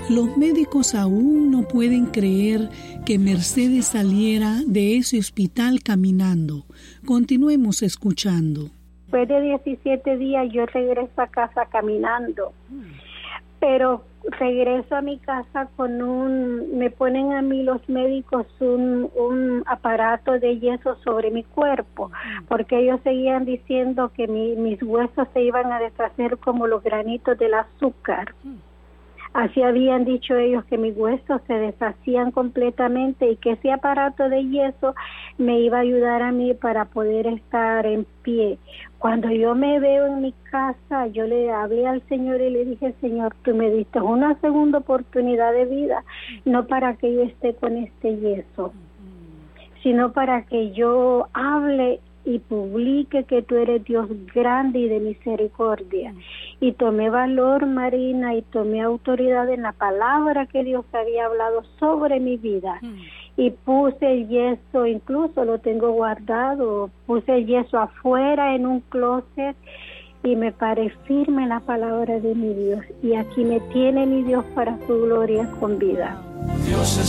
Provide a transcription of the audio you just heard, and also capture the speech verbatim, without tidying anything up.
Los médicos aún no pueden creer que Mercedes saliera de ese hospital caminando. Continuemos escuchando. Después de diecisiete días yo regreso a casa caminando, pero regreso a mi casa con un, me ponen a mí los médicos un, un aparato de yeso sobre mi cuerpo, porque ellos seguían diciendo que mi, mis huesos se iban a deshacer como los granitos del azúcar. Así habían dicho ellos, que mis huesos se deshacían completamente y que ese aparato de yeso me iba a ayudar a mí para poder estar en pie. Cuando yo me veo en mi casa, yo le hablé al Señor y le dije: Señor, tú me diste una segunda oportunidad de vida, no para que yo esté con este yeso, sino para que yo hable y publique que tú eres Dios grande y de misericordia. Y tomé valor, Marina, y tomé autoridad en la palabra que Dios había hablado sobre mi vida. Mm. Y puse el yeso, incluso lo tengo guardado, puse el yeso afuera en un closet y me paré firme en la palabra de mi Dios. Y aquí me tiene mi Dios para su gloria con vida. Dios es